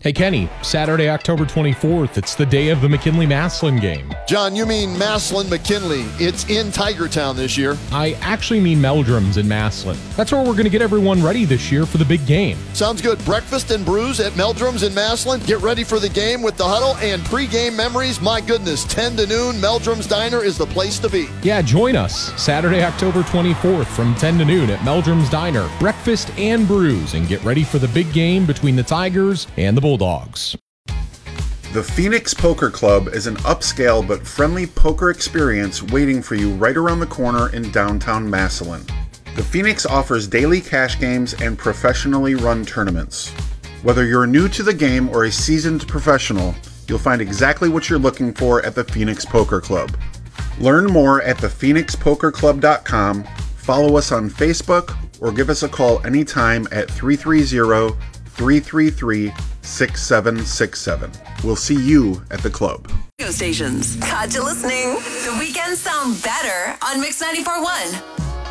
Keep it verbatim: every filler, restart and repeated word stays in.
Hey, Kenny, Saturday, October twenty-fourth, it's the day of the McKinley-Massillon game. John, you mean Massillon-McKinley. It's in Tigertown this year. I actually mean Meldrums in Massillon. That's where we're going to get everyone ready this year for the big game. Sounds good. Breakfast and brews at Meldrums in Massillon. Get ready for the game with the huddle and pre-game memories. My goodness, ten to noon, Meldrums Diner is the place to be. Yeah, join us Saturday, October twenty-fourth from ten to noon at Meldrums Diner. Breakfast and brews, and get ready for the big game between the Tigers and the Bulldogs. Bulldogs. The Phoenix Poker Club is an upscale but friendly poker experience waiting for you right around the corner in downtown Massillon. The Phoenix offers daily cash games and professionally run tournaments. Whether you're new to the game or a seasoned professional, you'll find exactly what you're looking for at the Phoenix Poker Club. Learn more at the phoenix poker club dot com, follow us on Facebook, or give us a call anytime at three three zero, three three three, six seven six seven. We'll see you at the club. Stations. Caught you listening. The weekends sound better on Mix ninety-four point one.